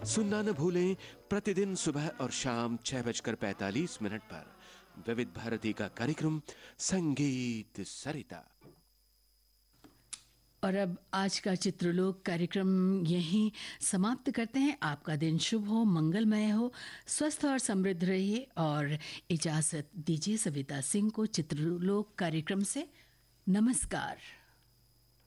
सुनना न भूलें प्रतिदिन सुबह और शाम 6:45 पर विविध भारती का कार्यक्रम संगीत सरिता। और अब आज का चित्रलोक कार्यक्रम यहीं समाप्त करते हैं। आपका दिन शुभ हो, मंगलमय हो, स्वस्थ और समृद्ध रहिए और इजाजत दीजिए सविता सिंह को चित्रलोक कार्यक्रम से। नमस्कार।